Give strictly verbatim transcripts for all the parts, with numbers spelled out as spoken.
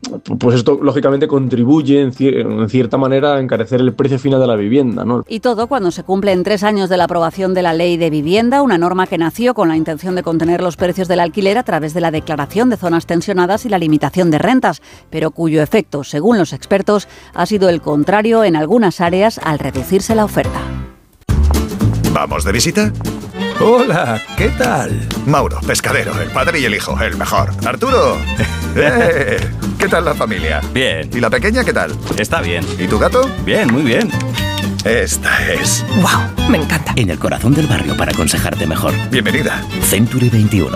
pues esto lógicamente contribuye en, cier- en cierta manera a encarecer el precio final de la vivienda, ¿no? Y todo cuando se cumplen tres años de la aprobación de la Ley de Vivienda, una norma que nació con la intención de contener los precios del alquiler a través de la declaración de zonas tensionadas y la limitación de rentas, pero cuyo efecto, según los expertos, ha sido el contrario en algunas áreas al reducirse la oferta. ¿Vamos de visita? Hola, ¿qué tal? Mauro, pescadero, el padre y el hijo, el mejor. Arturo, ¡eh! ¿Qué tal la familia? Bien. ¿Y la pequeña qué tal? Está bien. ¿Y tu gato? Bien, muy bien. Esta es. ¡Wow! Me encanta. En el corazón del barrio para aconsejarte mejor. Bienvenida. Century veintiuno.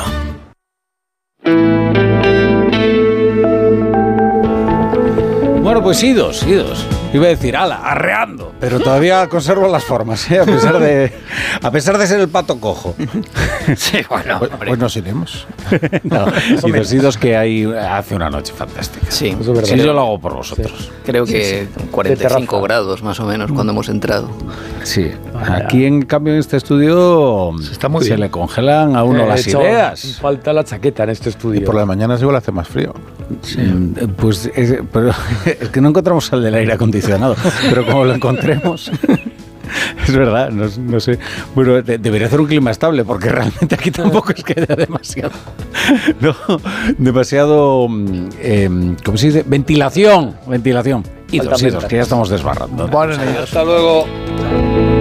Bueno, pues idos, idos. Iba a decir, ala, arreando. Pero todavía conservo las formas, ¿eh? a pesar de a pesar de ser el pato cojo. Sí, bueno, Pues, hombre. pues nos iremos. No, idos, idos que hay, hace una noche fantástica. Sí, Eso es verdad. Sí, yo lo hago por vosotros. Creo que cuarenta y cinco grados más o menos cuando hemos entrado. Sí. Aquí en cambio en este estudio Se está muy se bien. le congelan a uno Eh, las he hecho ideas. Falta la chaqueta en este estudio. Y por las mañanas igual hace más frío. Mm, Pues es, pero, es que no encontramos al del aire acondicionado, pero como lo encontremos, es verdad, no, no sé. Bueno, de- debería hacer un clima estable, porque realmente aquí tampoco es que haya demasiado, no, demasiado, mm, eh, ¿cómo se dice? Ventilación, ventilación. Y dos, Falta y dos, que ya estamos desbarrando. Bueno, hasta luego.